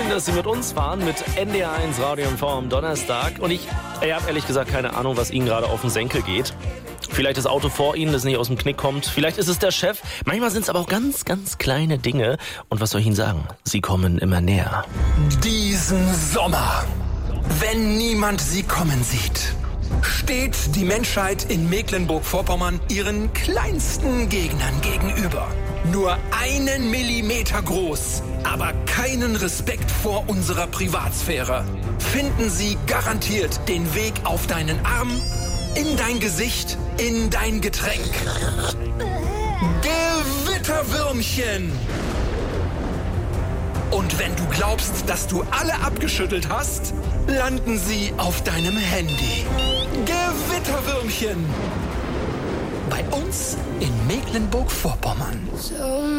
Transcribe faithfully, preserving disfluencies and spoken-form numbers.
dass Sie mit uns fahren, mit N D R eins Radio M V am Donnerstag. Und ich, ich habe ehrlich gesagt keine Ahnung, was Ihnen gerade auf den Senkel geht. Vielleicht das Auto vor Ihnen, das nicht aus dem Knick kommt. Vielleicht ist es der Chef. Manchmal sind es aber auch ganz, ganz kleine Dinge. Und was soll ich Ihnen sagen? Sie kommen immer näher. Diesen Sommer, wenn niemand sie kommen sieht, steht die Menschheit in Mecklenburg-Vorpommern ihren kleinsten Gegnern gegenüber. Nur einen Millimeter groß, aber keinen Respekt vor unserer Privatsphäre. Finden sie garantiert den Weg auf deinen Arm, in dein Gesicht, in dein Getränk. Gewitterwürmchen! Und wenn du glaubst, dass du alle abgeschüttelt hast, landen sie auf deinem Handy. Gewitterwürmchen! Bei uns in Mecklenburg-Vorpommern.